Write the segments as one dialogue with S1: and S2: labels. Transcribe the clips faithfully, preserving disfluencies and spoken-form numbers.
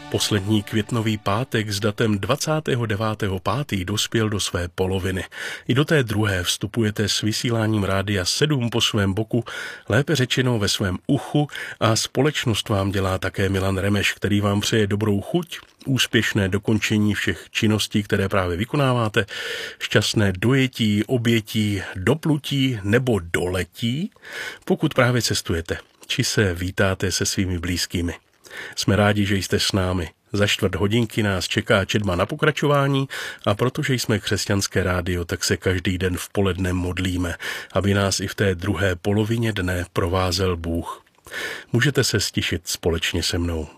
S1: Poslední květnový pátek s datem dvacátého devátého pátého dospěl do své poloviny. I do té druhé vstupujete s vysíláním Rádia sedm po svém boku, lépe řečeno ve svém uchu, a společnost vám dělá také Milan Remeš, který vám přeje dobrou chuť, úspěšné dokončení všech činností, které právě vykonáváte, šťastné dojetí, obětí, doplutí nebo doletí, pokud právě cestujete, či se vítáte se svými blízkými. Jsme rádi, že jste s námi. Za čtvrt hodinky nás čeká četba na pokračování a protože jsme křesťanské rádio, tak se každý den v poledne modlíme, aby nás i v té druhé polovině dne provázel Bůh. Můžete se stišit společně se mnou.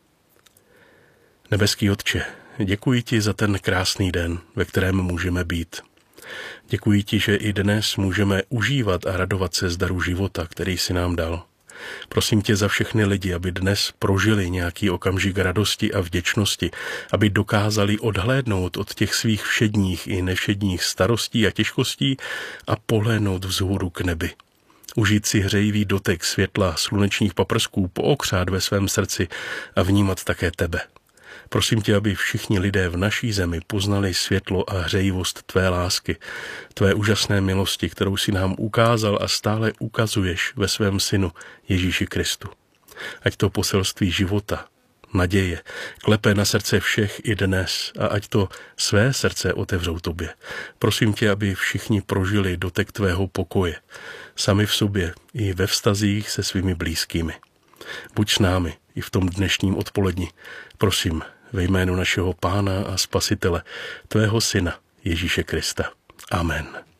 S1: Nebeský Otče, děkuji ti za ten krásný den, ve kterém můžeme být. Děkuji ti, že i dnes můžeme užívat a radovat se z daru života, který jsi nám dal. Prosím tě za všechny lidi, aby dnes prožili nějaký okamžik radosti a vděčnosti, aby dokázali odhlédnout od těch svých všedních i nevšedních starostí a těžkostí a pohlédnout vzhůru k nebi. Užít si hřejivý dotek světla slunečních paprsků, pookřát ve svém srdci a vnímat také tebe. Prosím tě, aby všichni lidé v naší zemi poznali světlo a hřejivost tvé lásky, tvé úžasné milosti, kterou si nám ukázal a stále ukazuješ ve svém synu Ježíši Kristu. Ať to poselství života, naděje, klepe na srdce všech i dnes a ať to své srdce otevřou tobě. Prosím tě, aby všichni prožili dotek tvého pokoje, sami v sobě i ve vztazích se svými blízkými. Buď s námi i v tom dnešním odpoledni. Prosím, ve jménu našeho Pána a Spasitele, tvého Syna Ježíše Krista. Amen.